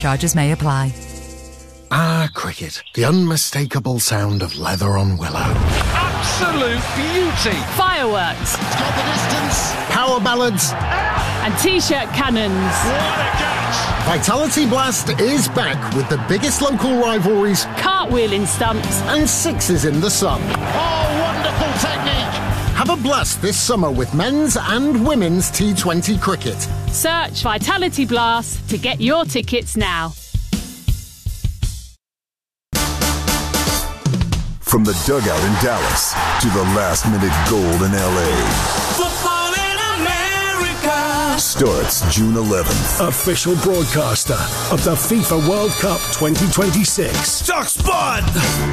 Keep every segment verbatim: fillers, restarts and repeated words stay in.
Charges may apply. Ah, cricket. The unmistakable sound of leather on willow. Absolute beauty. Fireworks. It's got the distance. Power ballads. And T-shirt cannons. What a catch. Vitality Blast is back with the biggest local rivalries. Cartwheeling stumps. And sixes in the sun. Oh, wonderful technique. Have a blast this summer with men's and women's T twenty cricket. Search Vitality Blast to get your tickets now. From the dugout in Dallas to the last-minute goal in L A. Football in America Starts June eleventh. Official broadcaster of the FIFA World Cup twenty twenty-six. Talk Sport.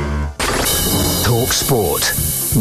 Talk Sport.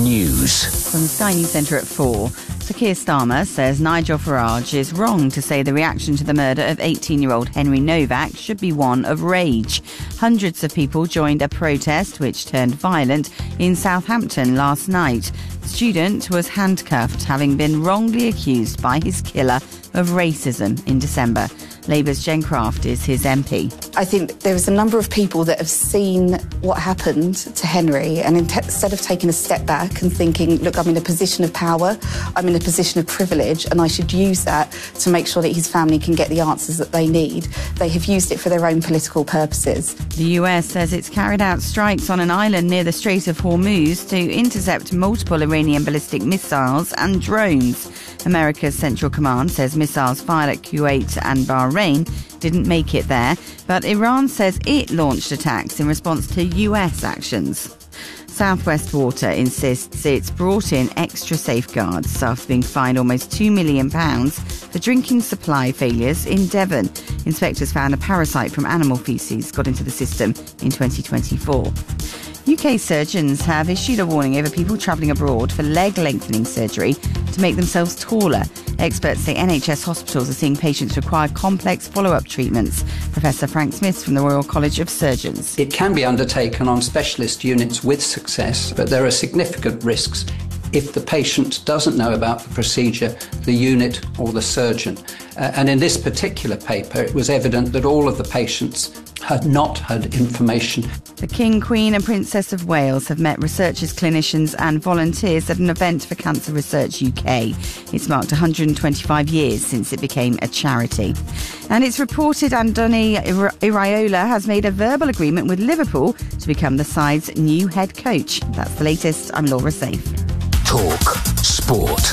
News. From the Sky News Centre at four. Sir Keir Starmer says Nigel Farage is wrong to say the reaction to the murder of eighteen-year-old Henry Novak should be one of rage. Hundreds of people joined a protest which turned violent in Southampton last night. The student was handcuffed, having been wrongly accused by his killer of racism in December. Labour's Jen Craft is his M P. I think there is a number of people that have seen what happened to Henry, and instead of taking a step back and thinking, look, I'm in a position of power, I'm in a position of privilege, and I should use that to make sure that his family can get the answers that they need, they have used it for their own political purposes. The U S says it's carried out strikes on an island near the Strait of Hormuz to intercept multiple Iranian ballistic missiles and drones. America's Central Command says missiles fired at Kuwait and Bahrain didn't make it there, but Iran says it launched attacks in response to U S actions. Southwest Water insists it's brought in extra safeguards after being fined almost two million pounds for drinking supply failures in Devon. Inspectors found a parasite from animal faeces got into the system in twenty twenty-four. U K surgeons have issued a warning over people travelling abroad for leg lengthening surgery to make themselves taller. Experts say N H S hospitals are seeing patients require complex follow-up treatments. Professor Frank Smith from the Royal College of Surgeons. It can be undertaken on specialist units with success, but there are significant risks if the patient doesn't know about the procedure, the unit or the surgeon. Uh, and in this particular paper, it was evident that all of the patients had not had information. The King, Queen and Princess of Wales have met researchers, clinicians and volunteers at an event for Cancer Research U K. It's marked one hundred twenty-five years since it became a charity. And it's reported Andoni Iraola has made a verbal agreement with Liverpool to become the side's new head coach. That's the latest. I'm Laura Safe. Talk Sport.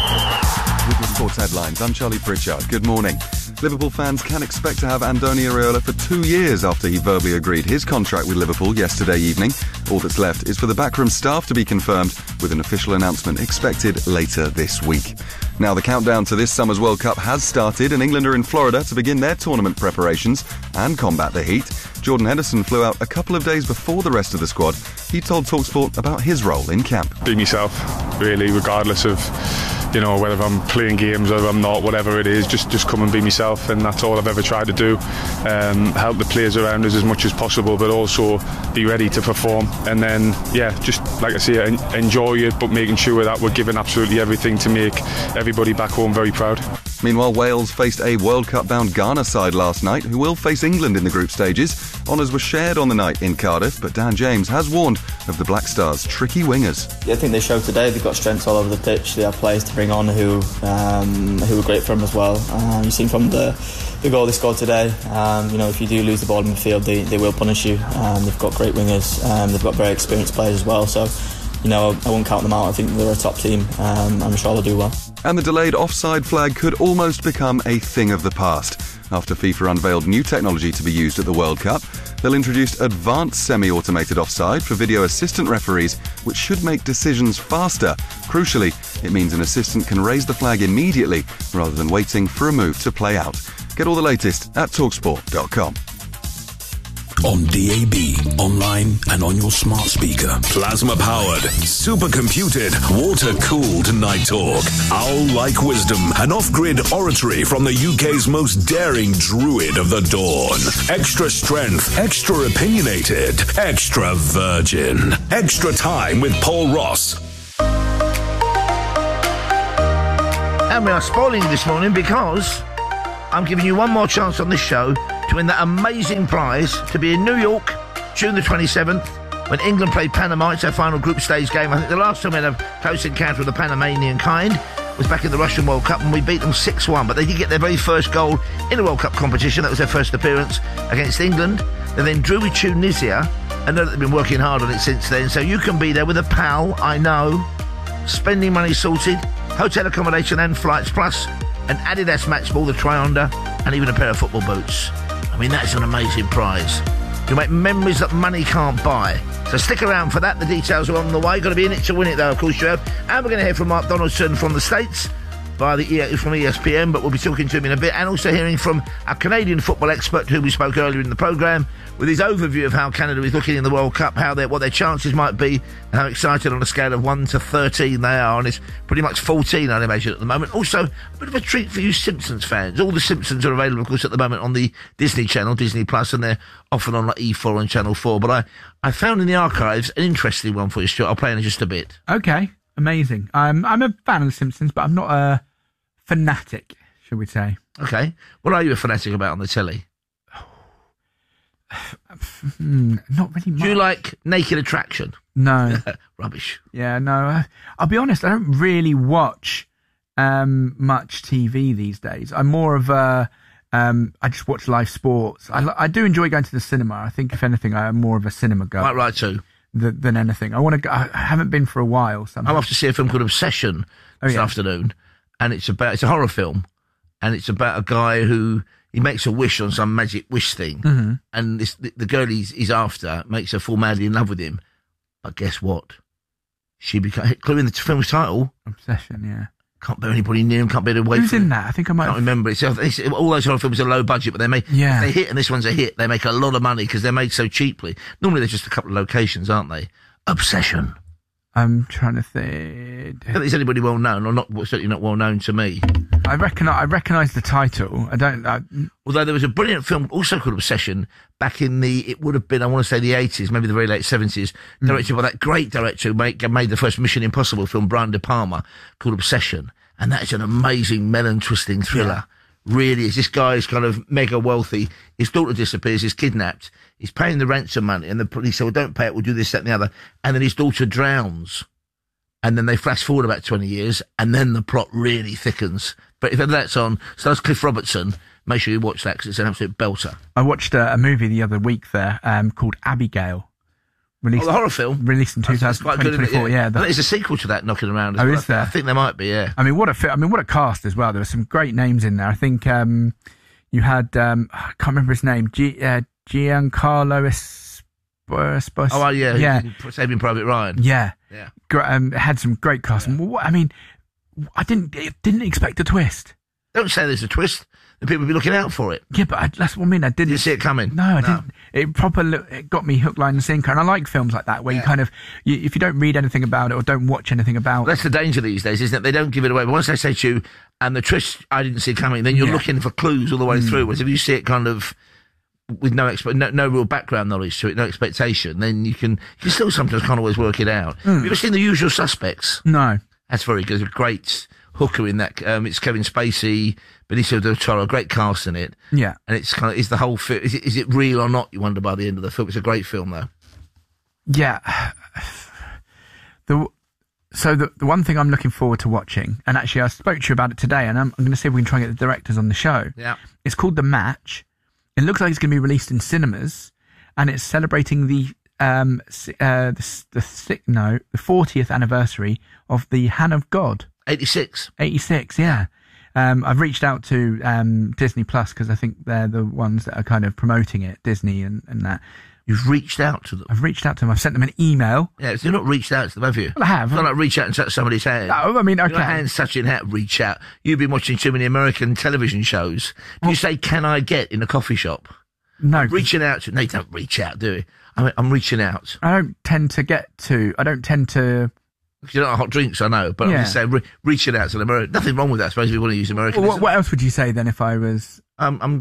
With the sports headlines, I'm Charlie Pritchard. Good morning. Liverpool fans can expect to have Andoni Iraola for two years after he verbally agreed his contract with Liverpool yesterday evening. All that's left is for the backroom staff to be confirmed, with an official announcement expected later this week. Now, the countdown to this summer's World Cup has started, and England are in Florida to begin their tournament preparations and combat the heat. Jordan Henderson flew out a couple of days before the rest of the squad. He told TalkSport about his role in camp. Be myself, really, regardless of, you know, whether I'm playing games or I'm not, whatever it is, just just come and be myself, and that's all I've ever tried to do. Um, help the players around us as much as possible, but also be ready to perform. And then, yeah, just like I say, en- enjoy it, but making sure that we're giving absolutely everything to make everybody back home very proud. Meanwhile, Wales faced a World Cup-bound Ghana side last night, who will face England in the group stages. Honours were shared on the night in Cardiff, but Dan James has warned of the Black Stars' tricky wingers. Yeah, I think they showed today they've got strengths all over the pitch. They have players to bring on who um, who are great for them as well. Um, you've seen from the, the goal they scored today, um, you know, if you do lose the ball in the field, they, they will punish you. Um, they've got great wingers, um, they've got very experienced players as well, so you know, I won't count them out. I think they're a top team. Um, I'm sure they'll do well. And the delayed offside flag could almost become a thing of the past. After FIFA unveiled new technology to be used at the World Cup, they'll introduce advanced semi-automated offside for video assistant referees, which should make decisions faster. Crucially, it means an assistant can raise the flag immediately rather than waiting for a move to play out. Get all the latest at talk sport dot com. On D A B, online and on your smart speaker. Plasma-powered, supercomputed, water-cooled Night Talk. Owl-like wisdom and off-grid oratory from the U K's most daring druid of the dawn. Extra strength, extra opinionated, extra virgin. Extra time with Paul Ross. And we are spoiling this morning because I'm giving you one more chance on this show to to win that amazing prize to be in New York, June the twenty-seventh, when England played Panama. It's their final group stage game. I think the last time we had a close encounter with the Panamanian kind was back in the Russian World Cup, and we beat them six one. But they did get their very first goal in a World Cup competition. That was their first appearance against England. They then drew with Tunisia. I know that they've been working hard on it since then. So you can be there with a pal, I know. Spending money sorted, hotel accommodation and flights, plus an Adidas match ball, the Tri-Onda, and even a pair of football boots. I mean, that's an amazing prize. You make memories that money can't buy. So stick around for that. The details are on the way. Got to be in it to win it, though, of course you have. And we're going to hear from Mark Donaldson from the States, via the e- from E S P N, but we'll be talking to him in a bit, and also hearing from our Canadian football expert, who we spoke earlier in the programme, with his overview of how Canada is looking in the World Cup, how what their chances might be, and how excited on a scale of one to thirteen they are, and it's pretty much fourteen, I'd imagine, at the moment. Also, a bit of a treat for you Simpsons fans. All the Simpsons are available, of course, at the moment on the Disney Channel, Disney Plus, and they're often on like E four and Channel four, but I, I found in the archives an interesting one for you, Stuart. I'll play in just a bit. Okay, amazing. I'm, I'm a fan of the Simpsons, but I'm not a fanatic, shall we say. Okay. What are you a fanatic about on the telly? mm, not really much. Do you like Naked Attraction? No. Rubbish. Yeah, no. Uh, I'll be honest, I don't really watch um, much T V these days. I'm more of a... Um, I just watch live sports. I, I do enjoy going to the cinema. I think, if anything, I'm more of a cinema goer. Quite right, too. Than, than anything. I want to. I haven't been for a while. Somehow. I'm off to see a film called Obsession Oh, this yeah. afternoon, and it's about it's a horror film, and it's about a guy who he makes a wish on some magic wish thing, Mm-hmm. and this, the, the girl he's, he's after makes her fall madly in love with him, but guess what? She becomes, including the film's title, Obsession. Yeah. Can't bear anybody near him, can't bear away Who's from in him. that? I think I might can't have... remember. It's, it's, all those horror films are low budget, but they make Yeah. if they hit, and this one's a hit, they make a lot of money because they're made so cheaply. Normally they're just a couple of locations, aren't they? Obsession. I'm trying to think. I don't think it's anybody well known, or not certainly not well known to me. I reckon I recognise the title. I don't. I... Although there was a brilliant film also called Obsession back in the, it would have been, I want to say the eighties, maybe the very late seventies, Mm. directed by that great director who made, made the first Mission Impossible film, Brian De Palma, called Obsession. And that is an amazing, melon twisting thriller. Yeah. Really is. This guy is kind of mega wealthy. His daughter disappears, he's kidnapped. He's paying the ransom money, and the police say, well, don't pay it, we'll do this, that, and the other. And then his daughter drowns. And then they flash forward about twenty years, and then the plot really thickens. But if that's on, stars Cliff Robertson, make sure you watch that, because it's an absolute belter. I watched a, a movie the other week there um, called Abigail. Released, oh, the horror film? Released in two thousand twenty-four, yeah. yeah. That, there's a sequel to that knocking around as oh, well. is there? I think there might be, yeah. I mean, what a fi- I mean, what a cast as well. There were some great names in there. I think um, you had, um, I can't remember his name, G- uh, Giancarlo Esposito. Oh, yeah. yeah. Saving Private Ryan. Yeah. Yeah. Gr- um, had some great cast. Yeah. What, I mean, I didn't didn't expect a twist. Don't say there's a twist. The people will be looking out for it. Yeah, but I, that's what I mean. I didn't Did you see it coming? No, I No. didn't. It proper look, it got me hook, line, and sinker. And I like films like that where Yeah. you kind of, you, if you don't read anything about it or don't watch anything about Well, that's the danger these days, isn't it? They don't give it away. But once they say to you, and the twist I didn't see coming, then you're Yeah. looking for clues all the way Mm. through. Whereas if you see it kind of with no, expe- no no real background knowledge to it, no expectation, then you can you can still sometimes can't always work it out. Mm. Have you ever seen The Usual Suspects? No. That's very good. There's a great hooker in that. Um, it's Kevin Spacey, Benicio del Toro, great cast in it. Yeah. And it's kind of, is the whole film, is it, is it real or not, you wonder by the end of the film. It's a great film, though. Yeah. The so the the one thing I'm looking forward to watching, and actually I spoke to you about it today, and I'm, I'm going to see if we can try and get the directors on the show. Yeah. It's called The Match. It looks like it's going to be released in cinemas, and it's celebrating the um si- uh the the si- no the fortieth anniversary of the Hand of God. eighty-six. eighty-six, yeah. Um, I've reached out to um, Disney Plus because I think they're the ones that are kind of promoting it, Disney and, and that. You've reached out to them? I've reached out to them. I've sent them an email. Yeah, so you've not reached out to them, have you? Well, I have. It's not like reach out and touch somebody's hand. No, I mean, okay. Your hand's touching hat, reach out. You've been watching too many American television shows. Do you say, can I get in a coffee shop? No. Reaching out to... No, you don't reach out, do you? I mean, I'm reaching out. I don't tend to get to... I don't tend to... You don't like hot drinks, I know, but Yeah. I'm just saying, re- reaching out to the American... Nothing wrong with that, I suppose, if you want to use American. Well, what, what else would you say then if I was... Um, I'm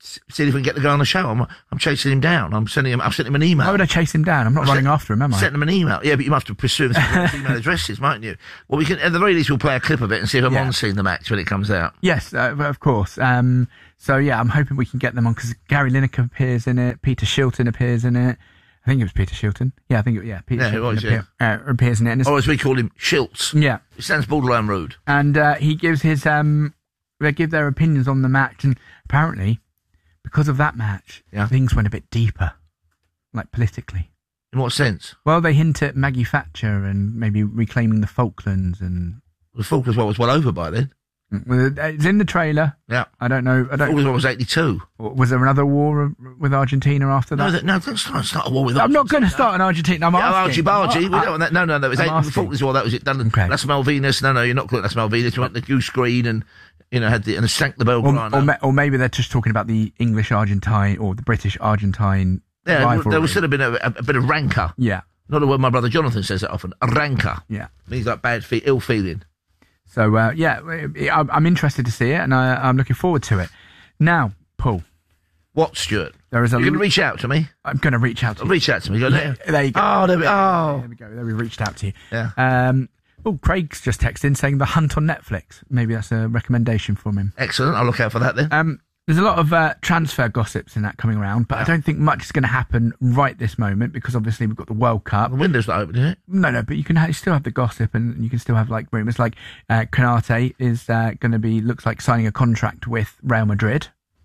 s- seeing if we can get the guy on the show. I'm, I'm chasing him down. I'm sending him. I've sent him an email. Why would I chase him down? I'm not I've running sent- after him, am I? Sent him an email. Yeah, but you must have to pursue his email addresses, mightn't you? Well, we can. At the very least, we'll play a clip of it and see if I'm Yeah. on seeing the match when it comes out. Yes, uh, of course. Um, so yeah, I'm hoping we can get them on because Gary Lineker appears in it. Peter Shilton appears in it. I think it was Peter Shilton. Yeah, I think it, yeah, Peter Yeah, it Shilton was, appear, uh, appears in it. And it's- Or as we call him, Shilts. yeah, It sounds borderline rude. and uh, he gives his um, they give their opinions on the match, and apparently, because of that match, Yeah. things went a bit deeper, like politically. In what sense? Well, they hint at Maggie Thatcher and maybe reclaiming the Falklands, and The Falklands War was well over by then. well, it's in the trailer. Yeah. I don't know. I don't. Falklands War was eighty-two. Was there another war with Argentina after that? No, that, no, don't start, start a war with I'm not going to start an Argentina. I'm Yeah, asking. Archie Bargy. I'm We a- don't want that. No, no, no. It was I'm eight, the asking. Falklands War. That was it. Done. Okay. Las Malvinas. No, no, you're not calling it Las Malvinas. You want the goose green and you know had the and sank the Or, Belgrano. or, ma- or maybe they're just talking about the English Argentine or the British Argentine yeah, rivalry. there should have been a, a, a bit of rancour. Yeah, Not a word my brother Jonathan says that often. A rancour yeah. means like bad, fe- ill feeling. So uh, yeah, I'm, I'm interested to see it, and I, I'm looking forward to it. Now, Paul, What, Stuart? there is a. You're going to reach out to me. I'm going to reach out to you. Reach out to me. Go there. There you go. Oh, there we, oh. There we go. There we reached out to you. Yeah. Um. Oh, Craig's just texted in saying The Hunt on Netflix. Maybe that's a recommendation from him. Excellent. I'll look out for that then. Um. There's a lot of uh, transfer gossips in that coming around, but I don't think much is going to happen right this moment because obviously we've got the World Cup. The window's not open, is it? No, no, but you can ha- you still have the gossip, and you can still have like rumours. Like uh, Konate is uh, going to be looks like signing a contract with Real Madrid.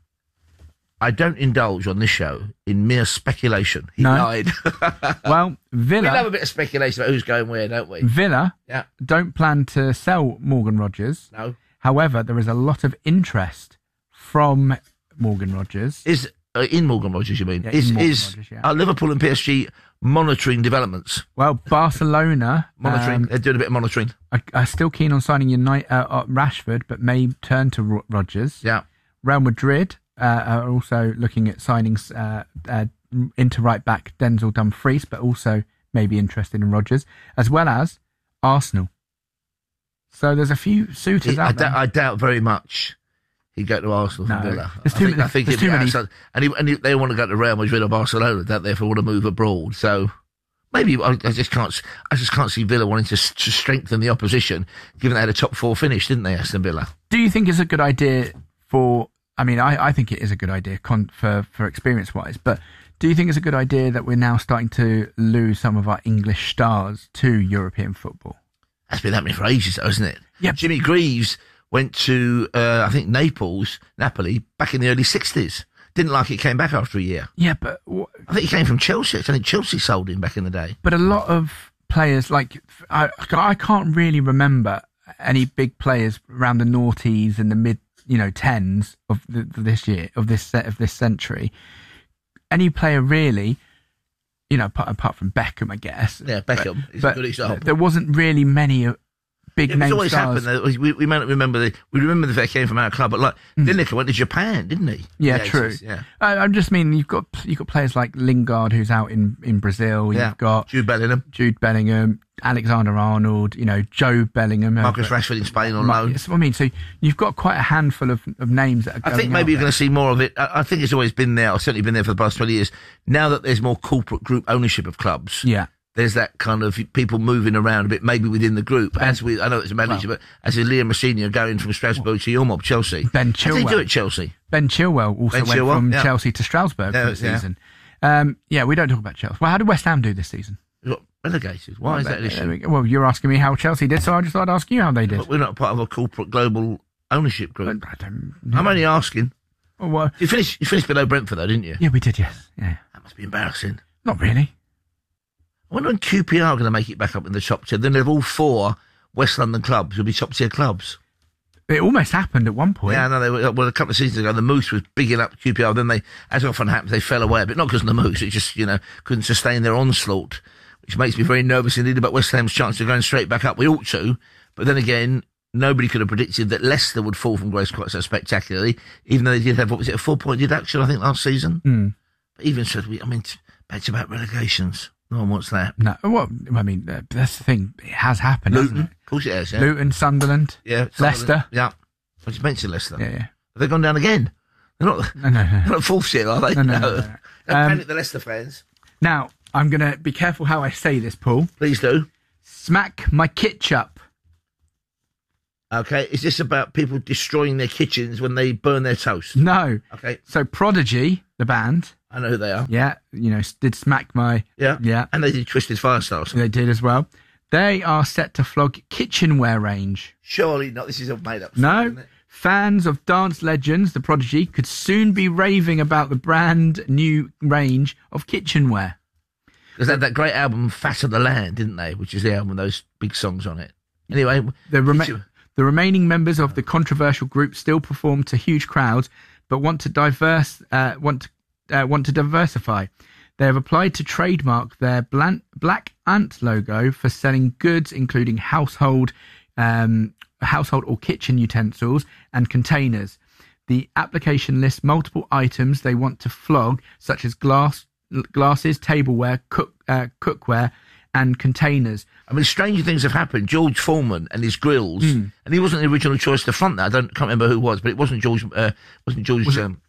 I don't indulge on this show in mere speculation. He No. lied. Well, we love Villa, a bit of speculation about who's going where, don't we? Villa Yeah. don't plan to sell Morgan Rogers. No. However, there is a lot of interest from Morgan Rogers. Is uh, in Morgan Rogers, you mean? Yeah, in is Morgan is Rogers, yeah. are Liverpool and P S G monitoring developments? Well, Barcelona Monitoring. um, They're doing a bit of monitoring. are, are still keen on signing United, uh, uh, Rashford, but may turn to Ro- Rogers. Yeah. Real Madrid uh, are also looking at signing uh, uh, into right back Denzel Dumfries, but also may be interested in Rogers, as well as Arsenal. So there's a few suitors He- out I, there. doubt, I doubt very much he'd go to Arsenal No. from Villa. There's I too think, many- I think there's he'd too be many- outside. And, he, and he, they want to go to Real Madrid or Barcelona. That therefore want to move abroad. So maybe I, I just can't. s- I just can't see Villa wanting to, s- to strengthen the opposition, given they had a top four finish, didn't they, Aston Villa? Do you think it's a good idea for? I mean, I, I think it is a good idea con, for for experience wise. But do you think it's a good idea that we're now starting to lose some of our English stars to European football? That's been happening for ages, though, isn't it? Yeah. Jimmy Greaves went to, uh, I think, Naples, Napoli, back in the early sixties. Didn't like it, came back after a year. Yeah, but wh- I think he came from Chelsea. I think Chelsea sold him back in the day. but a lot of players like I I can't really remember any big players around the noughties and the mid you know tens of the, this year of this set of this century. Any player really, you know, apart, apart from Beckham, I guess. Yeah, Beckham but, is but a good example. There wasn't really many uh, big It's name always stars. happened. That we, we may not remember the we remember the fact he came from our club, but like Lineker went to Japan, didn't he? Mm. Yeah, In the true. eighties, Yeah, I, I'm just mean you've got you've got players like Lingard who's out in, in Brazil. You've yeah. got Jude Bellingham, Jude Bellingham, Alexander Arnold. You know, Joe Bellingham. Marcus uh, Rashford in Spain on Ma- loan. That's what I mean. So you've got quite a handful of, of names that are I going think maybe out you're going there. to see more of it. I, I think it's always been there, or certainly been there for the past twenty years. Now that there's more corporate group ownership of clubs, Yeah. there's that kind of people moving around a bit, maybe within the group. As we, I know it's a manager, Well- but as is Liam Messina going from Strasbourg to your mob, Chelsea. Ben How did he do Chilwell. at Chelsea? Ben Chilwell also Ben went Chilwell, from yeah. Chelsea to Strasbourg Yeah, for the yeah. season. Um, yeah, we don't talk about Chelsea. Well, how did West Ham do this season? We got relegated. Why is that an There issue? we go. Well, you're asking me how Chelsea did, so I just thought I'd ask you how they did. But we're not part of a corporate global ownership group. I don't. I'm only asking. Oh, well, You finished, you finished below Brentford, though, didn't you? yeah, we did. Yes. Yeah. That must be embarrassing. Not really. I wonder when Q P R are going to make it back up in the top tier. Then they'll have all four West London clubs will be top tier clubs. It almost happened at one point. Yeah, I know. They were, well, a couple of seasons ago, the Moose was bigging up Q P R. Then they, as often happens, they fell away a bit. Not because of the Moose, it just, you know, couldn't sustain their onslaught, which makes me very nervous indeed about West Ham's chance of going straight back up. We ought to, but then again, nobody could have predicted that Leicester would fall from grace quite so spectacularly, even though they did have, what was it, a four-point deduction, I think, last season? Mm. But even so, we, I mean, t- back about relegations. No one wants that. No. Well, I mean, uh, that's the thing. It has happened. Luton, hasn't of course it has, it? yeah. Luton, Sunderland. Yeah. Leicester. Yeah. I just mentioned Leicester. Yeah, yeah. Have they gone down again? They're not, no, no, no. they're not fourth tier, are they? No, no, no, no, no. Don't Um, panic the Leicester fans. Now, I'm going to be careful how I say this, Paul. Please do. Smack my ketchup. Okay, is this about people destroying their kitchens when they burn their toast? No. Okay. So Prodigy, the band. I know who they are. Yeah, you know, did Smack My... Yeah. Yeah. And they did Twisted Firestarter. They did as well. They are set to flog kitchenware range. Surely not. This is a made-up No. story, isn't it? Fans of dance legends, the Prodigy, could soon be raving about the brand new range of kitchenware. Because they had that great album, Fat of the Land, didn't they? Which is the album with those big songs on it. Anyway... The, rema- the remaining members of the controversial group still perform to huge crowds, but want to diverse, uh, want to, uh, want to diversify. They have applied to trademark their blan- black ant logo for selling goods including household, um, household or kitchen utensils and containers. The application lists multiple items they want to flog, such as glass, glasses, tableware, cook, uh, cookware, and containers. I mean, stranger things have happened. George Foreman and his grills, Mm. and he wasn't the original choice to front that. I don't can't remember who it was, but it wasn't George. Uh, wasn't George? Was it- um,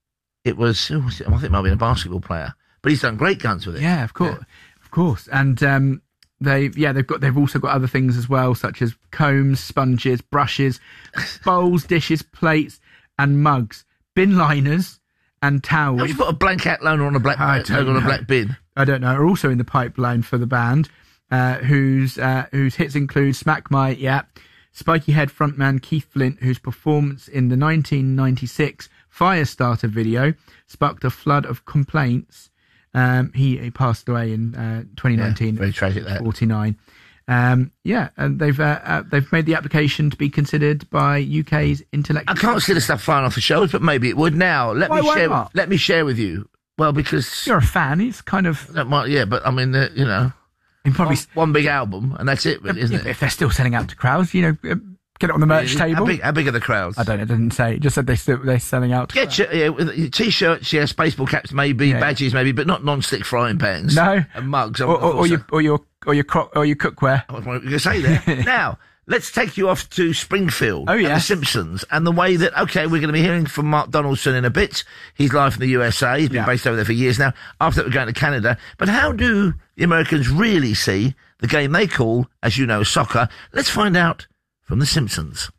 it was. Who was it? I think it might have been a basketball player, but he's done great guns with it. Yeah, of course, of course. And um, they, yeah, they've got. They've also got other things as well, such as combs, sponges, brushes, bowls, dishes, plates, and mugs, bin liners, and towels. How would you put a blank cat loaner on a black I uh, don't on a know. black bin? I don't know, are also in the pipeline for the band, uh, whose uh, whose hits include Smack My, yeah, Spiky Head frontman Keith Flint, whose performance in the nineteen ninety-six Firestarter video sparked a flood of complaints. Um, he, he passed away in uh, twenty nineteen. Yeah, very tragic that. forty-nine. Um, yeah, and they've uh, uh, they've made the application to be considered by U K's intellectual. I can't see the stuff flying off the shelves, but maybe it would. Now, let Why- me why share. not? Let me share with you. Well, because You're a fan. It's kind of that might, yeah, but I mean, uh, you know, you probably one, one big album, and that's it, really, isn't if, it? if they're still selling out to crowds, you know, uh, get it on the merch Really? table. How big, how big are the crowds? I don't know. It didn't say. It just said they still, they're selling out. To Get crowds. your, yeah, with- t-shirts, yeah, baseball caps, maybe Yeah. badges, maybe, but not non-stick frying pans. No. and mugs. I- or, I or, thought or so. your or your or your cro- or your cookware. I was going to say there. Now, let's take you off to Springfield. Oh, and The yes. Simpsons, and the way that, okay, we're going to be hearing from Mark Donaldson in a bit. His life in the U S A. He's been Yeah. based over there for years now. After that, we're going to Canada. But how do the Americans really see the game they call, as you know, soccer? Let's find out from The Simpsons.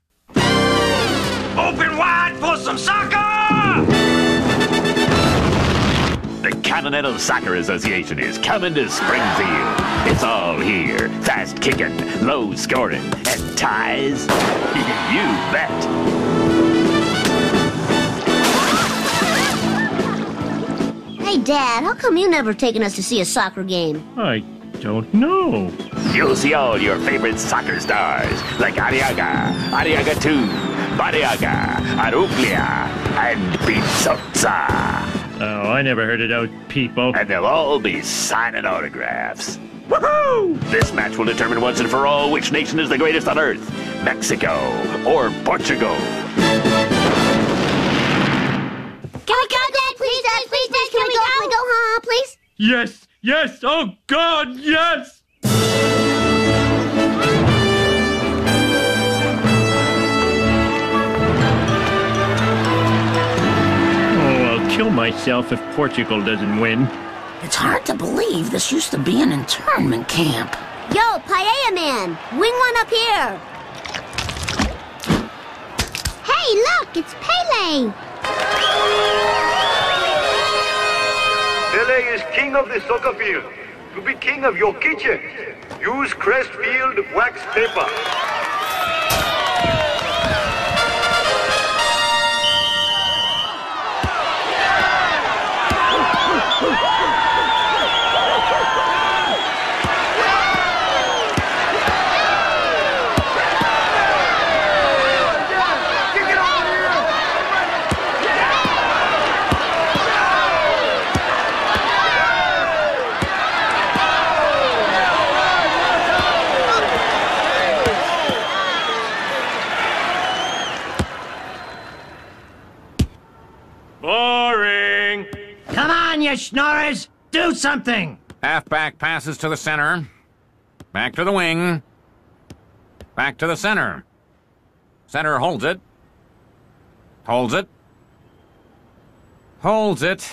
Open wide for some soccer! The Continental Soccer Association is coming to Springfield. It's all here. Fast kicking, low scoring, and ties. You bet. Hey, Dad, how come you never taken us to see a soccer game? I don't know. You'll see all your favorite soccer stars, like Arriaga, Arriaga two, Bariaga, Aruglia, and Pizzozza. Oh, I never heard it out, people. And they'll all be signing autographs. Woohoo! This match will determine once and for all which nation is the greatest on Earth, Mexico or Portugal. Can we go, Dad? Please, Dad, please, Dad, can we go? Can we go, huh, please? Yes, yes, oh God, yes! Oh, I'll kill myself if Portugal doesn't win. It's hard to believe this used to be an internment camp. Yo, Paella Man, wing one up here. Hey, look, it's Pele. Pele is king of the soccer field. To be king of your kitchen, use Crestfield wax paper. Boring! Come on, you schnorrers! Do something! Halfback passes to the center. Back to the wing. Back to the center. Center holds it. Holds it. Holds it.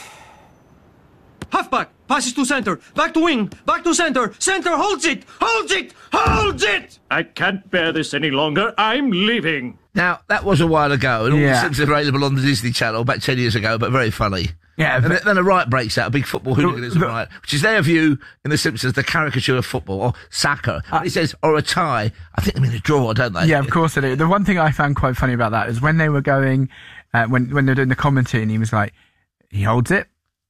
Halfback, passes to center, back to wing, back to center, center holds it, holds it, holds it! I can't bear this any longer. I'm leaving. Now, that was a while ago, and all Yeah. the Simpsons available on the Disney Channel about ten years ago, but very funny. Yeah, and but- then a right breaks out, a big football hooliganism the- riot, which is their view in The Simpsons, the caricature of football, or soccer. Uh, He says, or a tie. I think they mean a draw, don't they? Yeah, of course they do. The one thing I found quite funny about that is when they were going, uh, when when they were doing the commentary, and he was like, he holds it,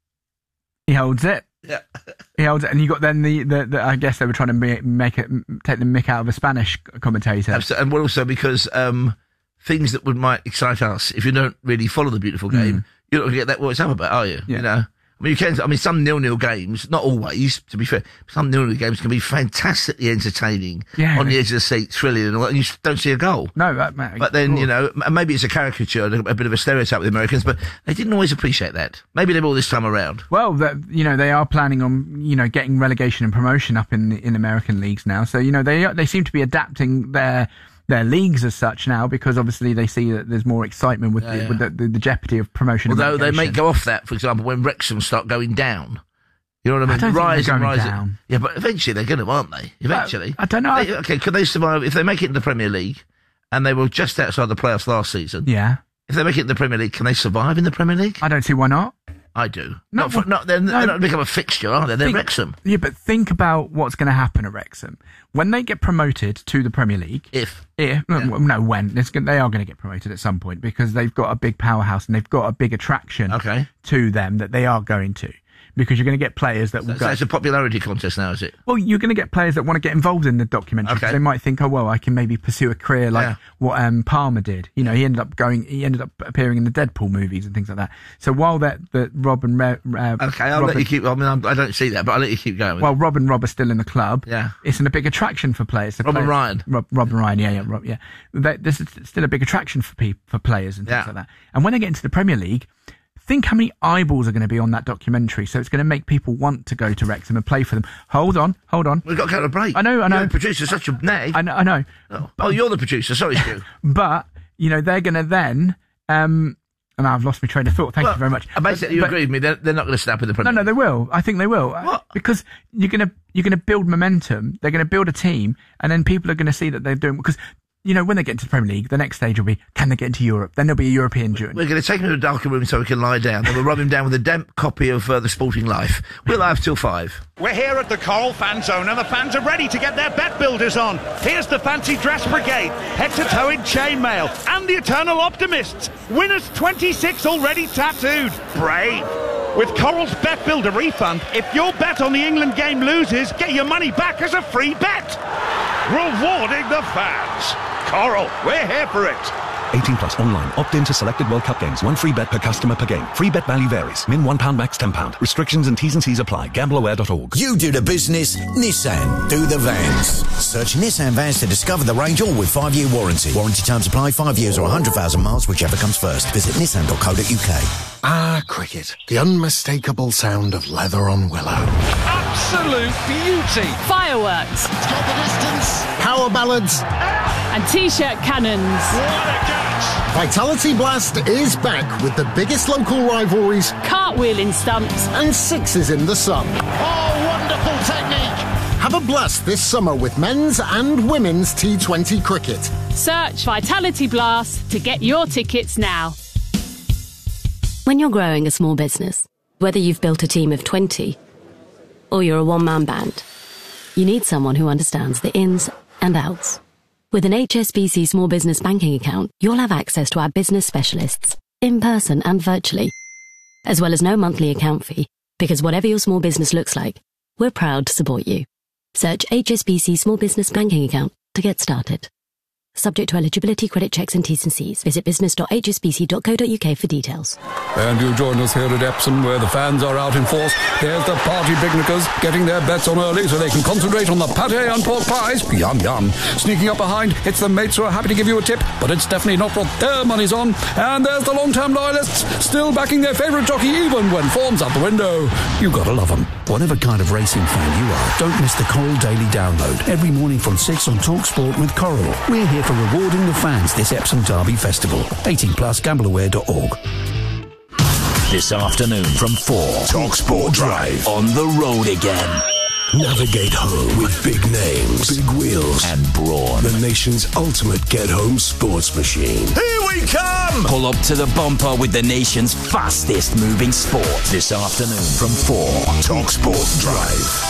he holds it, Yeah. he holds it, and you got then the, the, the I guess they were trying to make, make it take the mick out of a Spanish commentator. Absolutely. And also because um, things that would might excite us, if you don't really follow the beautiful game, Mm. you're not going to get that what it's up about, are you? Yeah. You know? I mean, you can. I mean, some nil-nil games, not always, to be fair. Some nil-nil games can be fantastically entertaining, Yeah. on the edge of the seat, thrilling, and all that, and you s- don't see a goal. No, that, man, But then, of you course. know, m- maybe it's a caricature, a, a bit of a stereotype with the Americans, but they didn't always appreciate that. Maybe they will this time around. Well, that, you know, they are planning on, you know, getting relegation and promotion up in in American leagues now. So, you know, they they seem to be adapting their their leagues as such now because obviously they see that there's more excitement with, Yeah, the, yeah. with the, the, the jeopardy of promotion. and Although they may relegation. go off that, for example, when Wrexham start going down. You know what I mean? I don't think rise they're and going rise. down. Yeah, but eventually they're going to, aren't they? Eventually. I don't know. They- okay, could they survive if they make it in the Premier League and they were just outside the playoffs last season? Yeah. If they make it in the Premier League, can they survive in the Premier League? I don't see why not. I do. No, not, for, well, not they're, no. they're not become a fixture, are they? They're Think- Wrexham. Yeah, but think about what's going to happen at Wrexham when they get promoted to the Premier League. If, if no, no, when it's, gonna- they are going to get promoted at some point because they've got a big powerhouse and they've got a big attraction Okay. to them that they are going to. Because you're going to get players that will So go. it's a popularity contest now, is it? Well, you're going to get players that want to get involved in the documentary. 'Cause Okay. They might think, oh well, I can maybe pursue a career like Yeah. what um, Palmer did. You know, he ended up going, he ended up appearing in the Deadpool movies and things like that. So while that that Rob and Re, uh, Okay, I'll Rob let and- you keep. I mean, I'm, I don't see that, but I'll let you keep going. Well, Rob and Rob are still in the club. Yeah. It's an, a big attraction for players. The Rob and players- Ryan. Rob, Rob and Ryan, yeah, yeah, Rob, yeah. They, this is still a big attraction for people, for players and things Yeah. like that. And when they get into the Premier League, think how many eyeballs are going to be on that documentary. So it's going to make people want to go to Wrexham and play for them. Hold on, hold on. We've got to go to a break. I know, I know. You're the producer, such a nag. I know, I know. Oh, oh, you're the producer. Sorry, Stu. But, you know, they're going to then, um, and I've lost my train of thought. Thank Well, you very much. uh, Basically, you But- agree with me. They're, they're not going to snap in the Premier No, no, League. they will. I think they will. What? Because you're gonna you're gonna build momentum. They're gonna build a team, and then people are gonna see that they're doing. Because you know when they get into the Premier League, the next stage will be can they get into Europe? Then there'll be a European journey. We're going to take him to a darker room so he can lie down. Then we'll rub him down with a damp copy of uh, The Sporting Life. We'll have till five. We're here at the Coral Fan Zone and the fans are ready to get their bet builders on. Here's the Fancy Dress Brigade, head-to-toe in chainmail, and the Eternal Optimists. Winners twenty-six already tattooed. Brave. With Coral's Bet Builder refund, if your bet on the England game loses, get your money back as a free bet. Rewarding the fans. Coral, we're here for it. eighteen plus online. Opt in to selected World Cup games. One free bet per customer per game. Free bet value varies. Min one pound, max ten pound. Restrictions and T's and C's apply. gamble aware dot org. You do the business, Nissan do the vans. Search Nissan Vans to discover the range, all with five-year warranty. Warranty terms apply, five years or one hundred thousand miles, whichever comes first. Visit nissan dot co dot uk. Ah, cricket. The unmistakable sound of leather on willow. Absolute beauty. Fireworks. Let's go the distance. Power ballads. And T-shirt cannons. What a catch. Vitality Blast is back with the biggest local rivalries Cartwheeling stumps. and sixes in the sun. Oh, wonderful technique. Have a blast this summer with men's and women's T twenty cricket. Search Vitality Blast to get your tickets now. When you're growing a small business, whether you've built a team of twenty or you're a one-man band, you need someone who understands the ins and outs. With an H S B C Small Business Banking account, you'll have access to our business specialists, in person and virtually, as well as no monthly account fee, because whatever your small business looks like, we're proud to support you. Search H S B C Small Business Banking account to get started. Subject to eligibility, credit checks and T's and C's. Visit business dot h s b c dot co dot u k for details. And you join us here at Epsom, where the fans are out in force. There's the party picnickers getting their bets on early so they can concentrate on the pate and pork pies. Yum, yum. Sneaking up behind, it's the mates who are happy to give you a tip, but it's definitely not what their money's on. And there's the long-term loyalists, still backing their favourite jockey even when form's out the window. You gotta love them. Whatever kind of racing fan you are, don't miss the Coral Daily Download every morning from six on Talk Sport with Coral. We're here for rewarding the fans this Epsom Derby Festival. eighteen plus, gamble aware dot org. This afternoon from four. TalkSport Drive. On the road again. Navigate home with big names, big wheels, and brawn. The nation's ultimate get-home sports machine. Here we come! Pull up to the bumper with the nation's fastest moving sport. This afternoon from four. TalkSport Drive.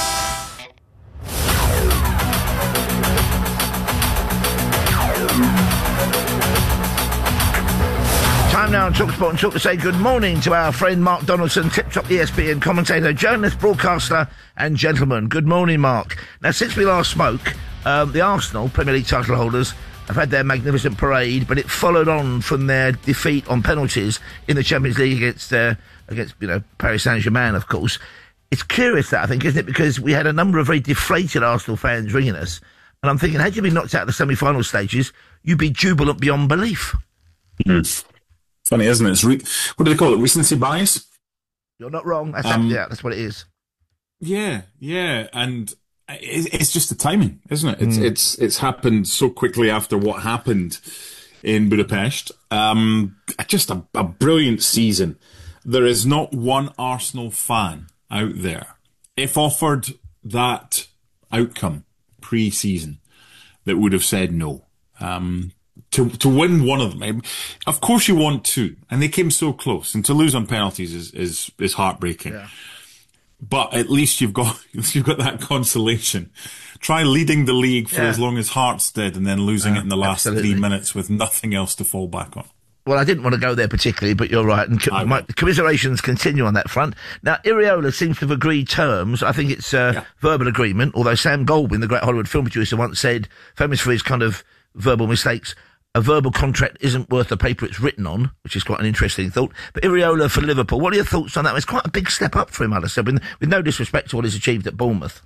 Time now on TalkSport and Talk to say good morning to our friend Mark Donaldson, tip-top E S P N commentator, journalist, broadcaster and gentleman. Good morning, Mark. Now, since we last spoke, um, the Arsenal Premier League title holders have had their magnificent parade, but it followed on from their defeat on penalties in the Champions League against, uh, against you know, Paris Saint-Germain, of course. It's curious that, I think, isn't it? Because we had a number of very deflated Arsenal fans ringing us, and I'm thinking, had you been knocked out of the semi-final stages, you'd be jubilant beyond belief. Mm. Funny, isn't it? It's re- what do they call it? Recency bias? You're not wrong. That's Um, yeah, that's what it is. Yeah, yeah, and it, it's just the timing, isn't it? It's Mm. it's it's happened so quickly after what happened in Budapest. Um, just a, a brilliant season. There is not one Arsenal fan out there, if offered that outcome pre-season, that would have said no. Um, To to win one of them, of course you want two, and they came so close. And to lose on penalties is is, is heartbreaking. Yeah. But at least you've got you've got that consolation. Try leading the league for Yeah. as long as Hearts did, and then losing Uh, it in the last absolutely. three minutes with nothing else to fall back on. Well, I didn't want to go there particularly, but you're right. And co- my commiserations continue on that front. Now, Iriola seems to have agreed terms. I think it's a yeah. verbal agreement, although Sam Goldwyn, the great Hollywood film producer, once said, famous for his kind of verbal mistakes, a verbal contract isn't worth the paper it's written on, which is quite an interesting thought. But Iriola for Liverpool, what are your thoughts on that? It's quite a big step up for him, I'd have said, with, with no disrespect to what he's achieved at Bournemouth.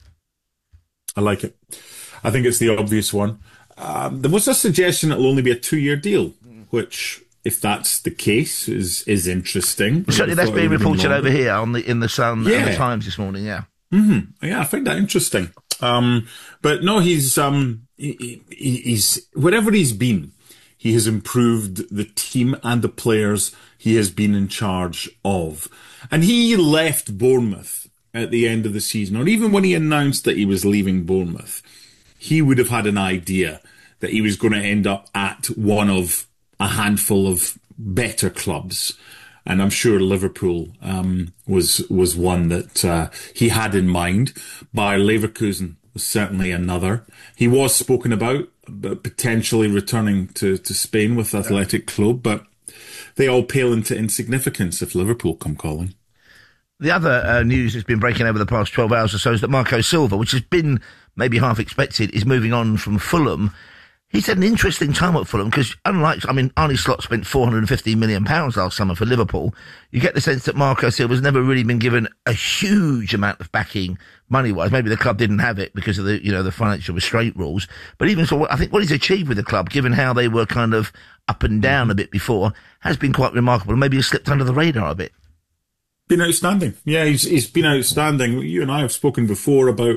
I like it. I think it's the obvious one. Um, there was a suggestion it'll only be a two-year deal, which, if that's the case, is is interesting. Certainly, that's being reported over here on the in the Sun Yeah. and the Times this morning. Yeah. Mm-hmm. Yeah, I find that interesting. Um, but no, he's um, he, he, he's wherever he's been, he has improved the team and the players he has been in charge of. And he left Bournemouth at the end of the season, or even when he announced that he was leaving Bournemouth, he would have had an idea that he was going to end up at one of a handful of better clubs. And I'm sure Liverpool um, was was one that uh, he had in mind. Bayer Leverkusen was certainly another. He was spoken about, but potentially returning to, to Spain with Athletic Club, but they all pale into insignificance if Liverpool come calling. The other uh, news that's been breaking over the past twelve hours or so is that Marco Silva, which has been maybe half expected, is moving on from Fulham. He's had an interesting time at Fulham because, unlike, I mean, Arne Slot spent four hundred fifty million pounds last summer for Liverpool. You get the sense that Marco Silva's never really been given a huge amount of backing money-wise. Maybe the club didn't have it because of the, you know, the financial restraint rules. But even so, I think what he's achieved with the club, given how they were kind of up and down a bit before, has been quite remarkable. Maybe he's slipped under the radar a bit. Been outstanding. Yeah, he's he's been outstanding. You and I have spoken before about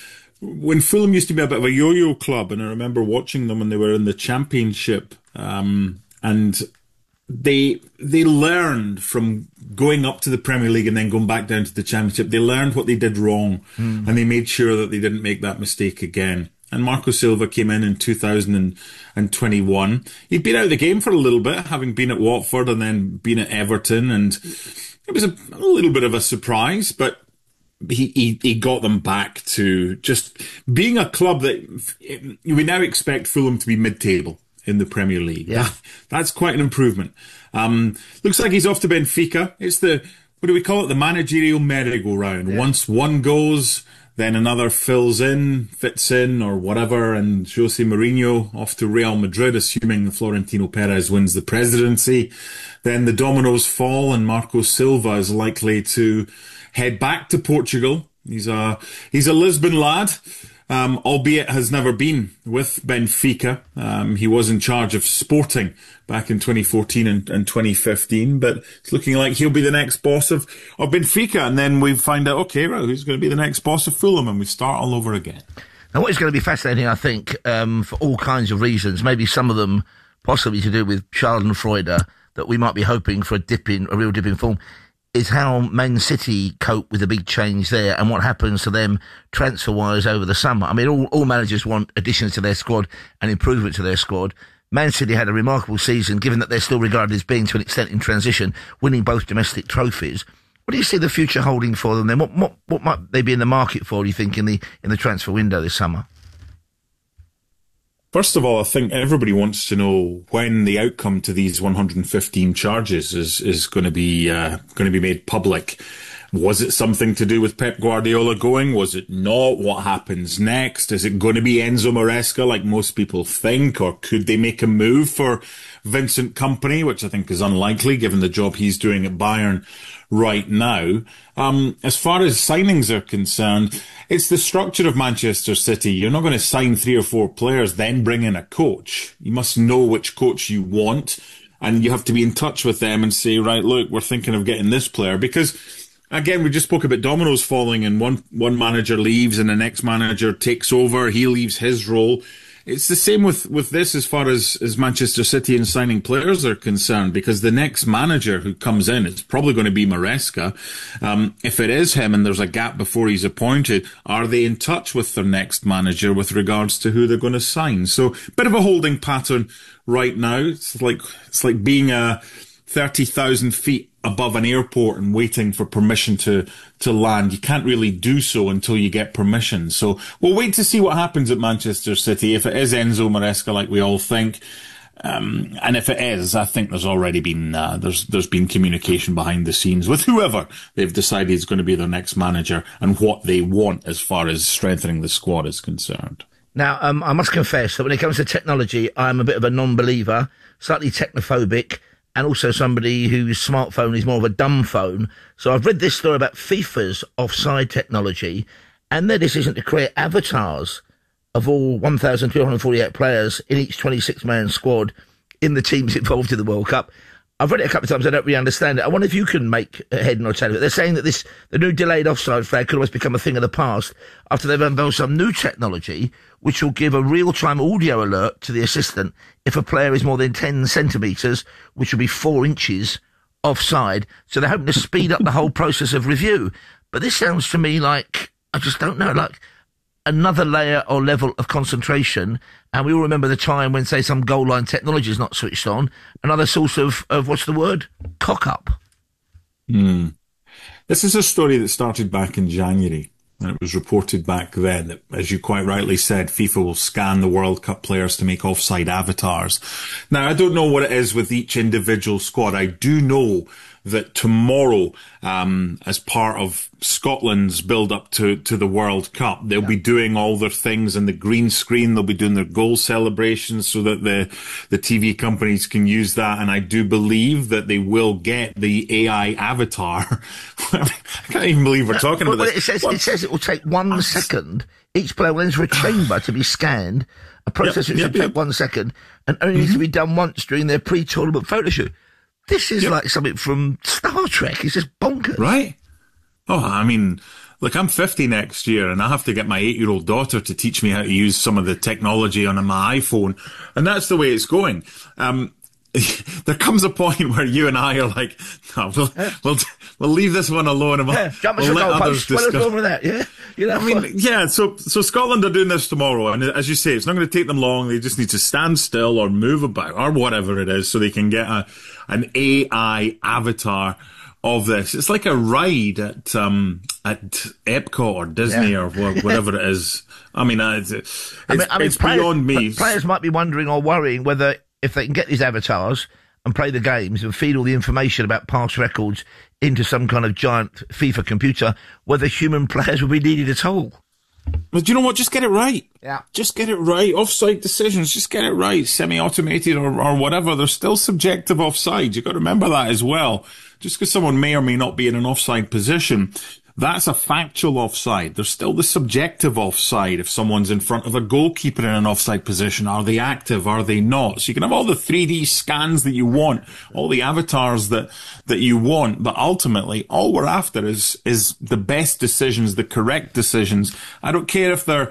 when Fulham used to be a bit of a yo-yo club, and I remember watching them when they were in the Championship, um, and they they learned from going up to the Premier League and then going back down to the Championship. They learned what they did wrong, mm. and they made sure that they didn't make that mistake again. And Marco Silva came in in two thousand twenty-one. He'd been out of the game for a little bit, having been at Watford and then been at Everton, and it was a, a little bit of a surprise, but He, he he got them back to just being a club that we now expect Fulham to be mid-table in the Premier League. Yeah. That, that's quite an improvement. Um, looks like he's off to Benfica. It's the, what do we call it? The managerial merry-go-round. Yeah. Once one goes, then another fills in, fits in, or whatever, and Jose Mourinho off to Real Madrid, assuming Florentino Perez wins the presidency. Then the dominoes fall, and Marco Silva is likely to head back to Portugal. He's a he's a Lisbon lad, um, albeit has never been with Benfica. Um, he was in charge of Sporting back in twenty fourteen and, and twenty fifteen, but it's looking like he'll be the next boss of, of Benfica. And then we find out, okay, right, who's going to be the next boss of Fulham, and we start all over again. Now, what is going to be fascinating, I think, um, for all kinds of reasons, maybe some of them possibly to do with Schadenfreude, that we might be hoping for a dip in, a real dip in form, is how Man City cope with the big change there and what happens to them transfer-wise over the summer. I mean, all, all managers want additions to their squad and improvement to their squad. Man City had a remarkable season, given that they're still regarded as being, to an extent, in transition, winning both domestic trophies. What do you see the future holding for them then? What, what, what might they be in the market for, do you think, in the, in the transfer window this summer? First of all, I think everybody wants to know when the outcome to these one hundred fifteen charges is, is going to be, uh, going to be made public. Was it something to do with Pep Guardiola going? Was it not? What happens next? Is it going to be Enzo Maresca like most people think? Or could they make a move for Vincent Kompany, which I think is unlikely given the job he's doing at Bayern right now? Um, as far as signings are concerned, it's the structure of Manchester City. You're not going to sign three or four players, then bring in a coach. You must know which coach you want, and you have to be in touch with them and say, right, look, we're thinking of getting this player. Because again, we just spoke about dominoes falling and one, one manager leaves and the next manager takes over. He leaves his role. It's the same with, with this as far as, as Manchester City and signing players are concerned, because the next manager who comes in, it's probably going to be Maresca. Um, if it is him and there's a gap before he's appointed, are they in touch with their next manager with regards to who they're going to sign? So, bit of a holding pattern right now. It's like, it's like being a thirty thousand feet above an airport and waiting for permission to, to land. You can't really do so until you get permission. So we'll wait to see what happens at Manchester City. If it is Enzo Maresca, like we all think, um, and if it is, I think there's already been, uh, there's, there's been communication behind the scenes with whoever they've decided is going to be their next manager and what they want as far as strengthening the squad is concerned. Now, um, I must confess that when it comes to technology, I'm a bit of a non-believer, slightly technophobic, and also somebody whose smartphone is more of a dumb phone. So I've read this story about FIFA's offside technology and their decision to create avatars of all one thousand two hundred forty-eight players in each twenty-six man squad in the teams involved in the World Cup. I've read it a couple of times. I don't really understand it. I wonder if you can make a head or tail of it. They're saying that this, the new delayed offside flag could almost become a thing of the past after they've unveiled some new technology which will give a real-time audio alert to the assistant if a player is more than ten centimetres, which will be four inches offside. So they're hoping to speed up the whole process of review. But this sounds to me like, I just don't know, like another layer or level of concentration. And we all remember the time when, say, some goal line technology is not switched on. Another source of, of what's the word? Cock up. Hmm. This is a story that started back in January. And it was reported back then that, as you quite rightly said, FIFA will scan the World Cup players to make offside avatars. Now, I don't know what it is with each individual squad. I do know that tomorrow, um, as part of Scotland's build-up to, to the World Cup, they'll yeah. be doing all their things in the green screen. They'll be doing their goal celebrations so that the, the T V companies can use that. And I do believe that they will get the A I avatar. I can't even believe we're talking well, about well, this. It says, it says it will take one I'm second. Each player will enter a chamber to be scanned, a process yep, which yep, will yep. take one second, and only mm-hmm. needs to be done once during their pre-tournament photo shoot. This is yep. like something from Star Trek. It's just bonkers. Right? Oh, I mean, look, I'm fifty next year and I have to get my eight-year-old daughter to teach me how to use some of the technology on my iPhone. And that's the way it's going. Um, there comes a point where you and I are like, no, we'll, yeah. we'll, we'll leave this one alone and we'll, yeah, jump we'll let others discuss. Well, over that, yeah? You know, I mean, yeah, so, so Scotland are doing this tomorrow, and as you say, it's not going to take them long. They just need to stand still or move about or whatever it is so they can get a, an A I avatar of this. It's like a ride at, um, at Epcot or Disney yeah. or whatever it is. I mean, uh, it's, it's, I mean, I mean, it's players, beyond me. Players might be wondering or worrying whether if they can get these avatars and play the games and feed all the information about past records into some kind of giant FIFA computer, whether human players will be needed at all. But do you know what? Just get it right. Yeah. Just get it right. Offside decisions, just get it right. Semi-automated or, or whatever. There's still subjective offside. You've got to remember that as well. Just because someone may or may not be in an offside position, that's a factual offside. There's still the subjective offside. If someone's in front of a goalkeeper in an offside position, are they active? Are they not? So you can have all the three D scans that you want, all the avatars that, that you want, but ultimately all we're after is, is the best decisions, the correct decisions. I don't care if they're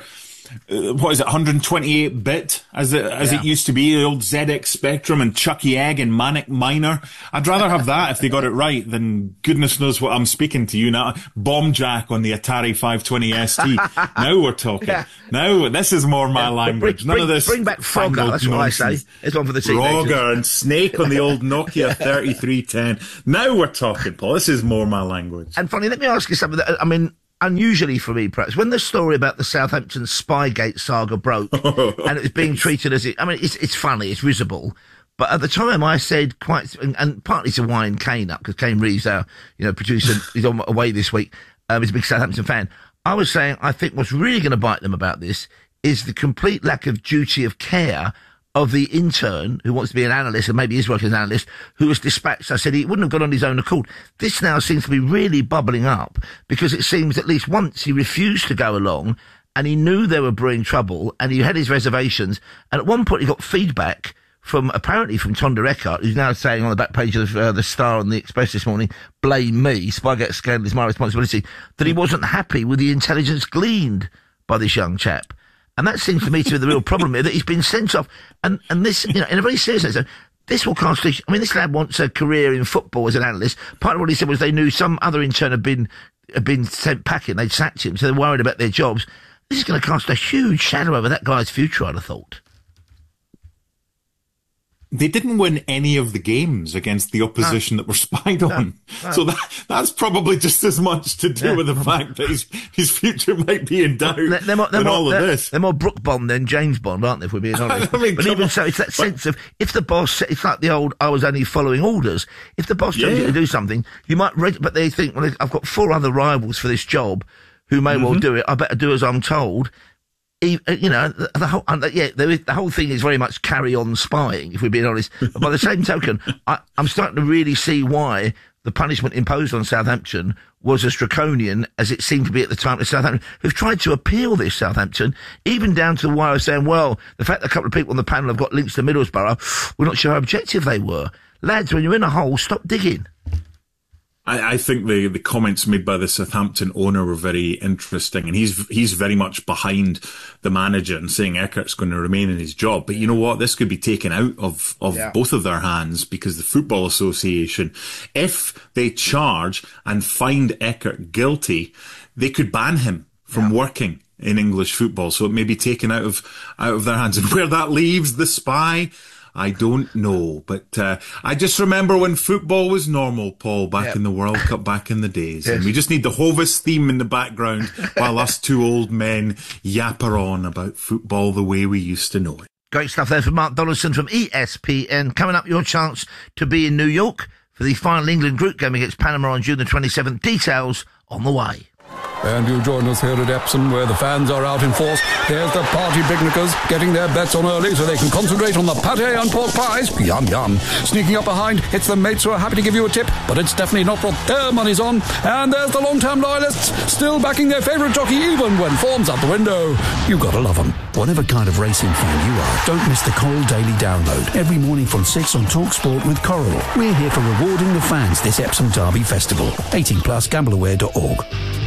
uh, what is it, one twenty-eight bit as it as Yeah. it used to be, the old Z X Spectrum and Chucky Egg and Manic Miner. I'd rather have that if they got it right than goodness knows what I'm speaking to you now. Bomb Jack on the Atari five twenty S T. Now we're talking. Yeah. Now this is more my Yeah, language. bring, None bring, of this. Bring back Frogger, fangled that's what I nonsense. say. It's one for the teenagers. Frogger and Snake on the old Nokia thirty-three ten. Now we're talking, Paul. This is more my language. And funny, let me ask you something that, I mean, unusually for me, perhaps, when the story about the Southampton Spygate saga broke, and it was being treated as it, I mean, it's, it's funny, it's risible, but at the time I said quite, and, and partly to wind Kane up, because Kane Reeves, our, you know, producer, he's on away this week, um, he's a big Southampton fan. I was saying, I think what's really going to bite them about this is the complete lack of duty of care of the intern who wants to be an analyst and maybe is working as an analyst who was dispatched. I said he wouldn't have gone on his own accord. This now seems to be really bubbling up because it seems at least once he refused to go along and he knew they were brewing trouble and he had his reservations. And at one point he got feedback from, apparently from Tonda Eckhart, who's now saying on the back page of uh, the Star and the Express this morning, blame me, Spygate scandal is my responsibility, that he wasn't happy with the intelligence gleaned by this young chap. And that seems to me to be the real problem here, that he's been sent off. And, and this, you know, in a very serious sense, this will cast a, I mean, this lad wants a career in football as an analyst. Part of what he said was they knew some other intern had been, had been sent packing. They'd sacked him, so they're worried about their jobs. This is going to cast a huge shadow over that guy's future, I'd have thought. They didn't win any of the games against the opposition no. that were spied on. No. No. So that, that's probably just as much to do yeah. with the fact that his, his future might be in doubt they're, they're more, they're than more, all of they're, this. They're more Brooke Bond than James Bond, aren't they, if we're being honest? I mean, but even on. so, it's that sense of, if the boss, it's like the old, I was only following orders. If the boss tells yeah. you to do something, you might read, but they think, well, I've got four other rivals for this job who may mm-hmm. well do it. I better do as I'm told. You know, the, the whole, yeah, there is, the whole thing is very much carry on spying, if we're being honest. But by the same token, I, I'm starting to really see why the punishment imposed on Southampton was as draconian as it seemed to be at the time to Southampton, who've tried to appeal this Southampton, even down to the wire of saying, well, the fact that a couple of people on the panel have got links to Middlesbrough, we're not sure how objective they were. Lads, when you're in a hole, stop digging. I, I think the, the comments made by the Southampton owner were very interesting, and he's he's very much behind the manager and saying Eckert's going to remain in his job. But you know what? This could be taken out of, of yeah. both of their hands, because the Football Association, if they charge and find Eckert guilty, they could ban him from yeah. working in English football. So it may be taken out of out of their hands. And where that leaves the Spy, I don't know, but uh, I just remember when football was normal, Paul, back yep. in the World Cup, back in the days. Yes. And we just need the Hovis theme in the background while us two old men yapper on about football the way we used to know it. Great stuff there from Mark Donaldson from E S P N. Coming up, your chance to be in New York for the final England group game against Panama on June the twenty-seventh. Details on the way. And you join us here at Epsom, where the fans are out in force. There's the party picnickers getting their bets on early so they can concentrate on the pate and pork pies. Yum, yum. Sneaking up behind, it's the mates who are happy to give you a tip, but it's definitely not what their money's on. And there's the long-term loyalists, still backing their favourite jockey even when form's out the window. You gotta love them. Whatever kind of racing fan you are, don't miss the Coral Daily Download. Every morning from six on TalkSport with Coral. We're here for rewarding the fans this Epsom Derby Festival. eighteen plus, gamble aware dot org.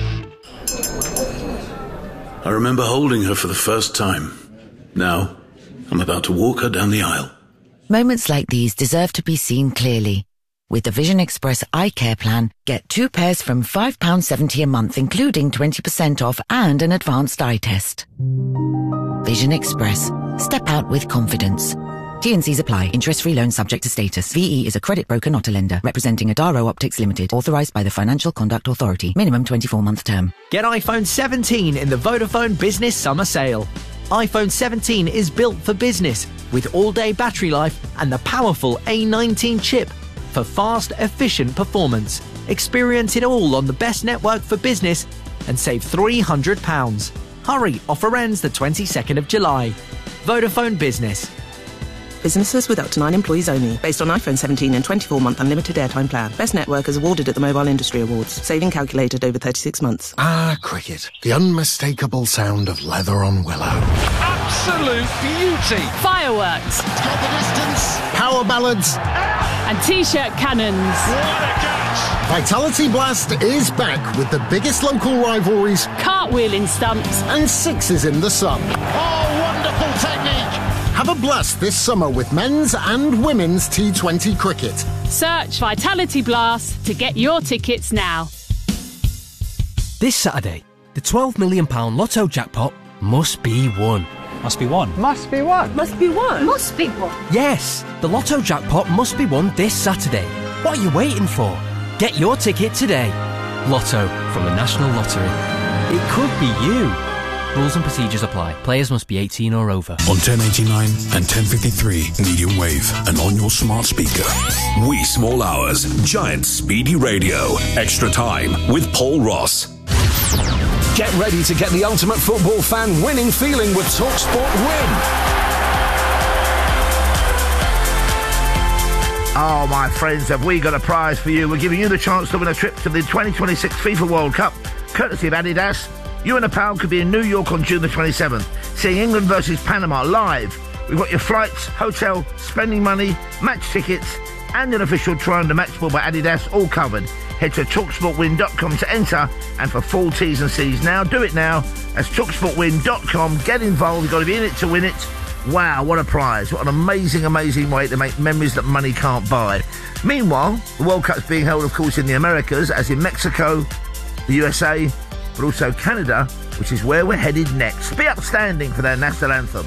I remember holding her for the first time. Now, I'm about to walk her down the aisle. Moments like these deserve to be seen clearly. With the Vision Express Eye Care Plan, get two pairs from five pounds seventy a month, including twenty percent off and an advanced eye test. Vision Express. Step out with confidence. T and C's apply. Interest-free loan subject to status. V E is a credit broker, not a lender. Representing Adaro Optics Limited. Authorised by the Financial Conduct Authority. Minimum twenty-four month term. Get iPhone seventeen in the Vodafone Business Summer Sale. iPhone seventeen is built for business with all-day battery life and the powerful A nineteen chip for fast, efficient performance. Experience it all on the best network for business and save three hundred pounds. Hurry, offer ends the twenty-second of July. Vodafone Business. Businesses with up to nine employees only. Based on iPhone seventeen and twenty-four month unlimited airtime plan. Best network is awarded at the Mobile Industry Awards. Saving calculated over thirty-six months. Ah, cricket. The unmistakable sound of leather on willow. Absolute beauty. Fireworks. It's got the distance. Power ballads. And T-shirt cannons. What a catch. Vitality Blast is back with the biggest local rivalries, cartwheeling stunts, and sixes in the sun. Oh, wonderful technique! Have a blast this summer with men's and women's T twenty cricket. Search Vitality Blast to get your tickets now. This Saturday, the twelve million pounds Lotto jackpot must be won. Must be won. Must be won. Must be won. Must be won. Yes, the Lotto jackpot must be won this Saturday. What are you waiting for? Get your ticket today. Lotto from the National Lottery. It could be you. Rules and procedures apply. Players must be eighteen or over. On ten eighty-nine and ten fifty-three medium wave and on your smart speaker. Wee Small Hours, Giant Speedy Radio. Extra Time with Paul Ross. Get ready to get the ultimate football fan winning feeling with TalkSport Win. Oh, my friends, have we got a prize for you? We're giving you the chance to win a trip to the twenty twenty-six FIFA World Cup, courtesy of Adidas. You and a pal could be in New York on June the twenty-seventh, seeing England versus Panama live. We've got your flights, hotel, spending money, match tickets, and an official try on the match ball by Adidas, all covered. Head to talk sport win dot com to enter, and for full T's and C's now, do it now. That's talk sport win dot com. Get involved. You've got to be in it to win it. Wow, what a prize. What an amazing, amazing way to make memories that money can't buy. Meanwhile, the World Cup's being held, of course, in the Americas, as in Mexico, the U S A, but also Canada, which is where we're headed next. Be upstanding for their national anthem.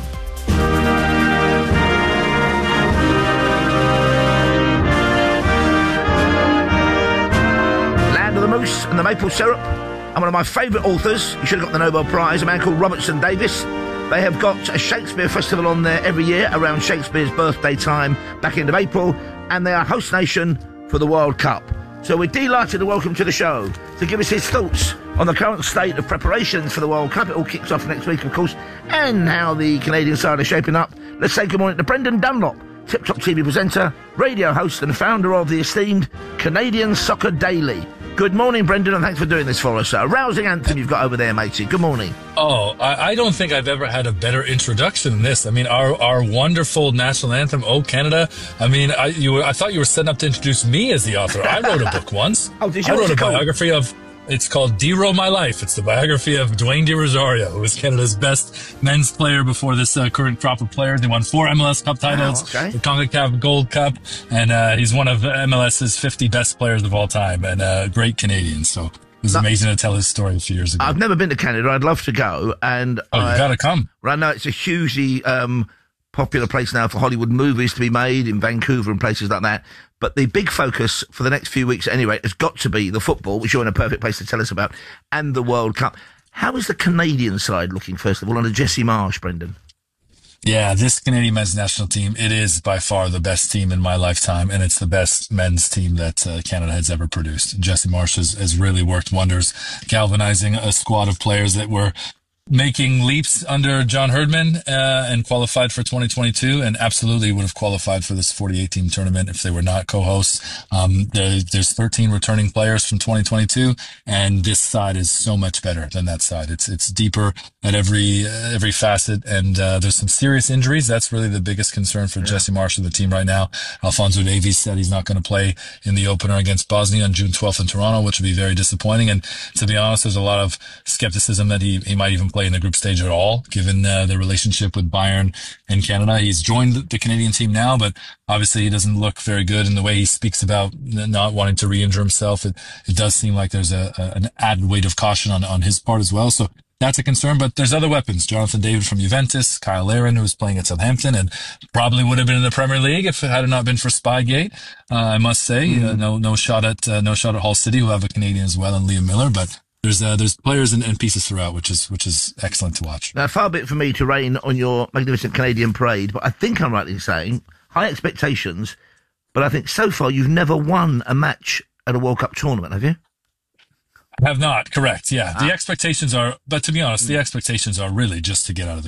Land of the Moose and the Maple Syrup. And one of my favourite authors, you should have got the Nobel Prize, a man called Robertson Davis. They have got a Shakespeare festival on there every year around Shakespeare's birthday time, back end of April, and they are host nation for the World Cup. So we're delighted to welcome to the show to give us his thoughts on the current state of preparations for the World Cup. It all kicks off next week, of course, and how the Canadian side is shaping up. Let's say good morning to Brendan Dunlop, Tip-Top T V presenter, radio host and founder of the esteemed Canadian Soccer Daily. Good morning, Brendan, and thanks for doing this for us, sir. A rousing anthem you've got over there, matey. Good morning. Oh, I, I don't think I've ever had a better introduction than this. I mean, our our wonderful national anthem, "Oh Canada." I mean, I you were, I thought you were setting up to introduce me as the author. I wrote a book once. Oh, did you? I wrote a called? biography of. It's called D-Row My Life. It's the biography of Dwayne De Rosario, who was Canada's best men's player before this uh, current crop of players. They won four M L S Cup titles, wow, okay. the CONCACAF Gold Cup, and uh, he's one of M L S's fifty best players of all time, and a uh, great Canadian. So it was amazing to tell his story a few years ago. I've never been to Canada. I'd love to go. And oh, you I, got to come. Right now, it's a hugely um, popular place now for Hollywood movies to be made in Vancouver and places like that. But the big focus for the next few weeks, anyway, has got to be the football, which you're in a perfect place to tell us about, and the World Cup. How is the Canadian side looking, first of all, under Jesse Marsch, Brendan? Yeah, this Canadian men's national team, it is by far the best team in my lifetime, and it's the best men's team that uh, Canada has ever produced. Jesse Marsch has, has really worked wonders, galvanizing a squad of players that were making leaps under John Herdman uh, and qualified for twenty twenty-two, and absolutely would have qualified for this forty-eight team tournament if they were not co-hosts. Um, there, there's thirteen returning players from twenty twenty-two, and this side is so much better than that side. It's it's deeper at every uh, every facet, and uh, there's some serious injuries. That's really the biggest concern for yeah. Jesse Marsch and the team right now. Alfonso Davies said he's not going to play in the opener against Bosnia on June twelfth in Toronto, which would be very disappointing. And to be honest, there's a lot of skepticism that he, he might even play in the group stage at all, given uh, the relationship with Bayern and Canada. He's joined the Canadian team now, but obviously he doesn't look very good in the way he speaks about not wanting to re-injure himself. It, it does seem like there's a, a an added weight of caution on, on his part as well. So that's a concern, but there's other weapons. Jonathan David from Juventus, Kyle Larin, who's playing at Southampton and probably would have been in the Premier League if it had not been for Spygate. Uh, I must say, mm-hmm. uh, no, no shot at, uh, no shot at Hull City, who have a Canadian as well, and Liam Miller, but There's uh, there's players and, and pieces throughout, which is which is excellent to watch. Now, far be it for me to rain on your magnificent Canadian parade, but I think I'm right in saying high expectations. But I think so far you've never won a match at a World Cup tournament, have you? I have not. Correct. Yeah, ah. the expectations are. But to be honest, the expectations are really just to get out of the group.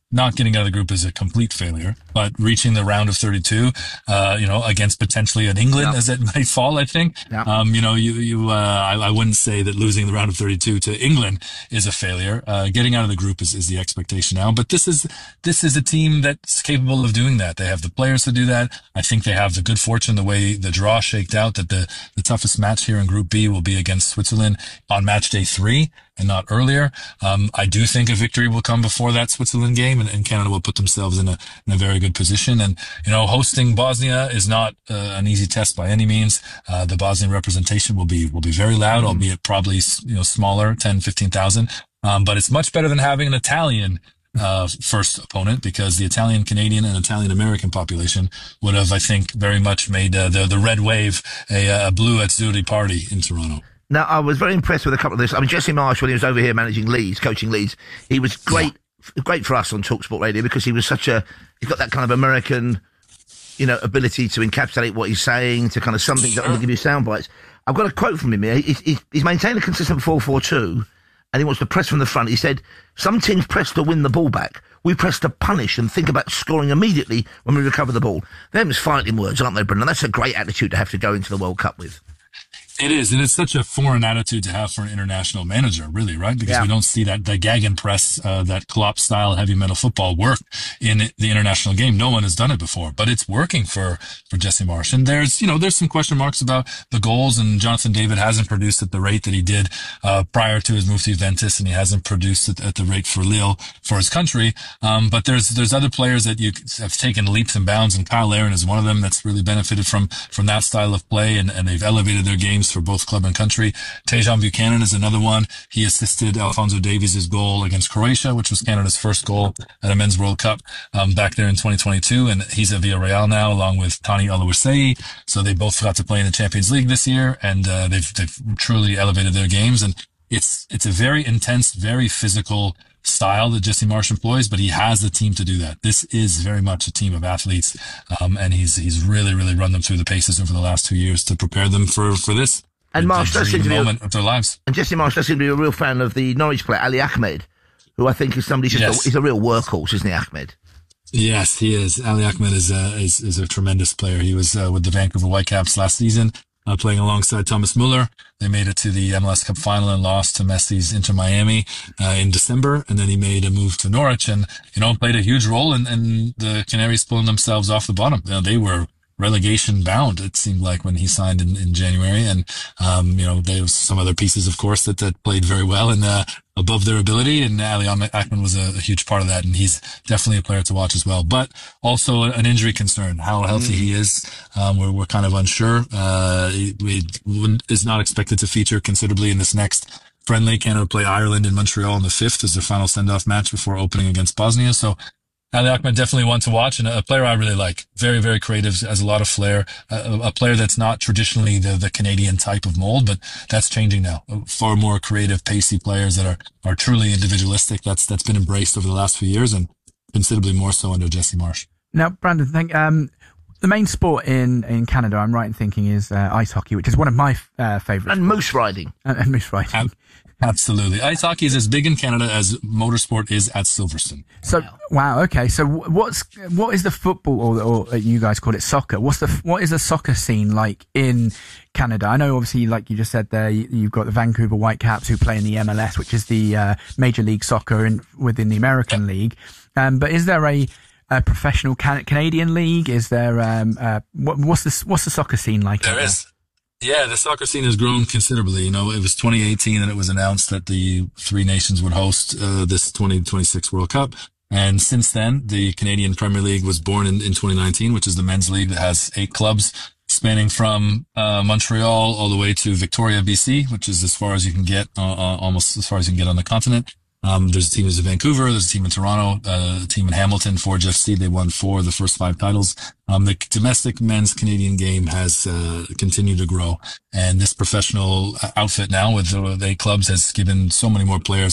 not getting out of the group is a complete failure, but reaching the round of thirty-two, uh, you know, against potentially an England Yeah. as it might fall, I think. Yeah. Um, you know, you, you, uh, I, I wouldn't say that losing the round of thirty-two to England is a failure. Uh, getting out of the group is, is the expectation now, but this is, this is a team that's capable of doing that. They have the players to do that. I think they have the good fortune, the way the draw shaked out, that the, the toughest match here in Group B will be against Switzerland on match day three and not earlier. Um, I do think a victory will come before that Switzerland game, and, and Canada will put themselves in a, in a very good position. And, you know, hosting Bosnia is not uh, an easy test by any means. Uh, the Bosnian representation will be, will be very loud, mm-hmm. albeit probably, you know, smaller, ten, fifteen thousand. Um, but it's much better than having an Italian Uh, first opponent, because the Italian Canadian and Italian American population would have, I think, very much made uh, the the red wave a, a blue azzurri party in Toronto. Now, I was very impressed with a couple of this. I mean, Jesse Marsh, when he was over here managing Leeds, coaching Leeds, he was great, yeah. great for us on TalkSport Radio, because he was such a, he's got that kind of American, you know, ability to encapsulate what he's saying, to kind of something that will give you sound bites. I've got a quote from him here. He's, he's, he's maintained a consistent four four two. And he wants to press from the front. He said, some teams press to win the ball back. We press to punish and think about scoring immediately when we recover the ball. Them's fighting words, aren't they, Brendan? That's a great attitude to have to go into the World Cup with. It is, and it's such a foreign attitude to have for an international manager, really, right? Because yeah. we don't see that, the Gegenpress, uh, that Klopp-style heavy metal football work in the international game. No one has done it before, but it's working for, for Jesse Marsh. And there's, you know, there's some question marks about the goals, and Jonathan David hasn't produced at the rate that he did, uh, prior to his move to Juventus, and he hasn't produced at, at the rate for Lille for his country. Um, but there's, there's other players that you have taken leaps and bounds, and Kyle Aaron is one of them that's really benefited from, from that style of play, and, and they've elevated their games for both club and country. Tejan Buchanan is another one. He assisted Alphonso Davies' goal against Croatia, which was Canada's first goal at a men's World Cup um, back there in twenty twenty-two. And he's at Villarreal now, along with Tani Oluwaseyi. So they both got to play in the Champions League this year, and uh, they've, they've truly elevated their games. And it's it's a very intense, very physical style that Jesse Marsh employs, but he has the team to do that. This is very much a team of athletes, um, and he's he's really, really run them through the paces over the last two years to prepare them for, for this. And Marsh does seem to be a, moment of their lives. And Jesse Marsh does seem to be a real fan of the Norwich player, Ali Ahmed, who I think is somebody, yes. he's a real workhorse, isn't he, Ahmed? Yes, he is. Ali Ahmed is a, is, is a tremendous player. He was uh, with the Vancouver Whitecaps last season, uh, playing alongside Thomas Muller. They made it to the M L S Cup final and lost to Messi's Inter Miami uh, in December, and then he made a move to Norwich, and you know played a huge role in, in the Canaries pulling themselves off the bottom. You know, they were relegation bound, it seemed like, when he signed in, in January. And, um, you know, there was some other pieces, of course, that, that played very well and, uh, above their ability. And Ali Ahmed was a, a huge part of that. And he's definitely a player to watch as well, but also an injury concern, how healthy mm. he is. Um, we're, we're kind of unsure. Uh, he, he is not expected to feature considerably in this next friendly. Canada play Ireland in Montreal on the fifth as their final send-off match before opening against Bosnia. So, Ali Ahmed definitely one to watch, and a player I really like. Very, very creative, has a lot of flair. A, a player that's not traditionally the, the Canadian type of mold, but that's changing now. Far more creative, pacey players that are, are truly individualistic. That's that's been embraced over the last few years, and considerably more so under Jesse Marsh. Now, Brandon, think um, the main sport in, in Canada, I'm right in thinking, is uh, ice hockey, which is one of my uh, favourites. And moose riding. And, and moose riding. Um, Absolutely. Ice hockey is as big in Canada as motorsport is at Silverstone. So, wow. Okay. So what's, what is the football, or, or you guys call it soccer? What's the, what is the soccer scene like in Canada? I know obviously, like you just said there, you've got the Vancouver Whitecaps who play in the M L S, which is the uh, Major League Soccer in, within the American League. Um, but is there a, a professional can- Canadian league? Is there, um, uh, what, what's the, what's the soccer scene like? There is. Yeah, the soccer scene has grown considerably. You know, it was twenty eighteen and it was announced that the three nations would host uh, this twenty twenty-six World Cup. And since then, the Canadian Premier League was born in, in twenty nineteen, which is the men's league that has eight clubs spanning from uh, Montreal all the way to Victoria, B C, which is as far as you can get, uh, uh, almost as far as you can get on the continent. Um, there's a team in Vancouver, there's a team in Toronto, uh, a team in Hamilton, Forge F C. They won four of the first five titles. Um, the domestic men's Canadian game has, uh, continued to grow. And this professional outfit now with the eight clubs has given so many more players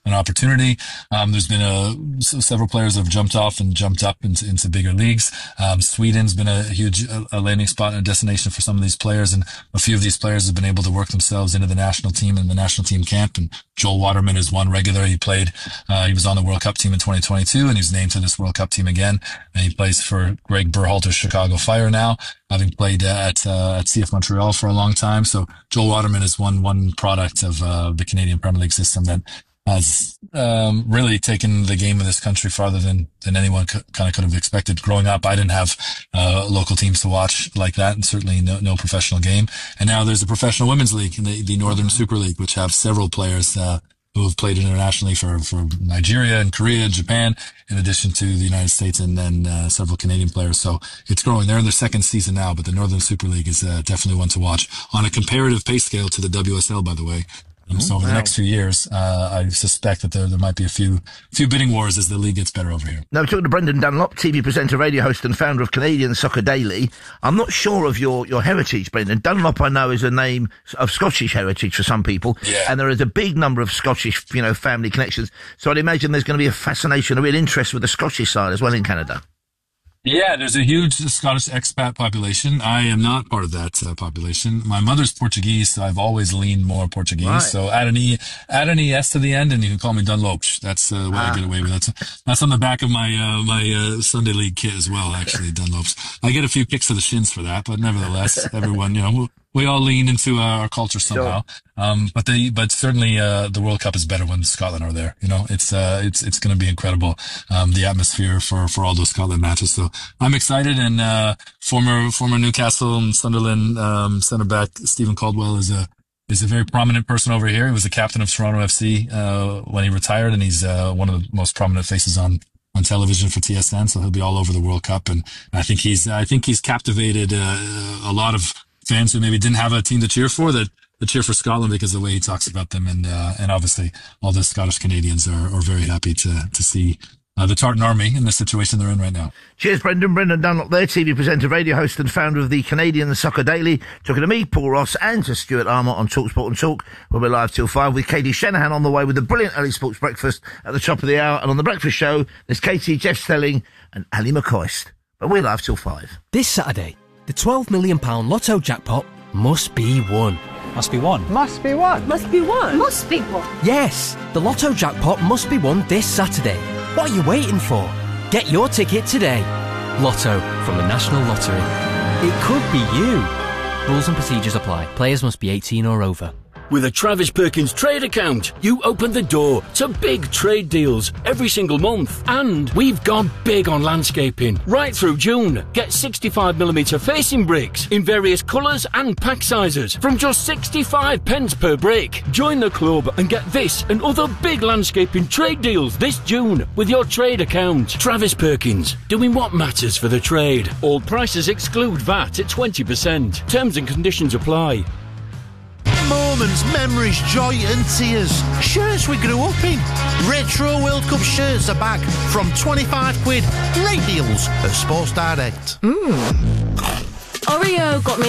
an opportunity. Um, there's been a, several players have jumped off and jumped up into, into bigger leagues. Um, Sweden's been a huge a landing spot and a destination for some of these players, and a few of these players have been able to work themselves into the national team and the national team camp. And Joel Waterman is one regular. He played, uh, he was on the World Cup team in twenty twenty-two, and he's named to this World Cup team again. And he plays for Greg Berhalter's Chicago Fire now, having played at uh, at C F Montreal for a long time. So Joel Waterman is one one product of uh, the Canadian Premier League system that has um, really taken the game of this country farther than than anyone c- kind of could have expected. Growing up, I didn't have uh, local teams to watch like that, and certainly no, no professional game. And now there's the Professional Women's League, the, the Northern Super League, which have several players uh, who have played internationally for, for Nigeria and Korea and Japan, in addition to the United States, and then uh, several Canadian players. So it's growing. They're in their second season now, but the Northern Super League is uh, definitely one to watch on a comparative pay scale to the W S L, by the way. Um, so over the next few years, uh, I suspect that there, there might be a few few bidding wars as the league gets better over here. Now, we're talking to Brendan Dunlop, T V presenter, radio host and founder of Canadian Soccer Daily. I'm not sure of your, your heritage, Brendan. Dunlop, I know, is a name of Scottish heritage for some people. Yeah. And there is a big number of Scottish, you know, family connections. So I'd imagine there's going to be a fascination, a real interest with the Scottish side as well in Canada. Yeah, there's a huge Scottish expat population. I am not part of that uh, population. My mother's Portuguese, so I've always leaned more Portuguese. Right. So add an E, add an E S to the end, and you can call me Dunlop. That's uh, what ah. I get away with. That's that's on the back of my uh, my uh, Sunday League kit as well. Actually, Dunlops. I get a few kicks to the shins for that, but nevertheless, everyone, you know, we all lean into uh, our culture somehow. Sure. Um, but they, but certainly, uh, the World Cup is better when Scotland are there. You know, it's, uh, it's, it's going to be incredible. Um, the atmosphere for, for all those Scotland matches. So I'm excited. And, uh, former, former Newcastle and Sunderland, um, center back Stephen Caldwell is a, is a very prominent person over here. He was the captain of Toronto F C, uh, when he retired, and he's, uh, one of the most prominent faces on, on television for T S N. So he'll be all over the World Cup. And I think he's, I think he's captivated, uh, a lot of fans who maybe didn't have a team to cheer for, that, that cheer for Scotland because of the way he talks about them. And, uh, and obviously all the Scottish Canadians are, are very happy to, to see, uh, the Tartan Army in the situation they're in right now. Cheers, Brendan. Brendan Dunlop there, T V presenter, radio host and founder of the Canadian Soccer Daily. Talking to me, Paul Ross, and to Stuart Armour on TalkSport and Talk. We'll be live till five with Katie Shanahan on the way with the brilliant early sports breakfast at the top of the hour. And on the breakfast show, there's Katie, Jeff Stelling and Ali McCoist. But we're live till five. This Saturday, the twelve million pounds Lotto jackpot must be won. Must be won. Must be won. Must be won. Must be won. Yes, the Lotto jackpot must be won this Saturday. What are you waiting for? Get your ticket today. Lotto from the National Lottery. It could be you. Rules and procedures apply. Players must be eighteen or over. With a Travis Perkins trade account, you open the door to big trade deals every single month. And we've gone big on landscaping. Right through June, get sixty-five millimetre facing bricks in various colours and pack sizes from just sixty-five pence per brick. Join the club and get this and other big landscaping trade deals this June with your trade account. Travis Perkins, doing what matters for the trade. All prices exclude V A T at twenty percent. Terms and conditions apply. Moments, memories, joy and tears. Shirts we grew up in. Retro World Cup shirts are back from twenty-five quid. Great deals at Sports Direct. Mmm. Oreo got me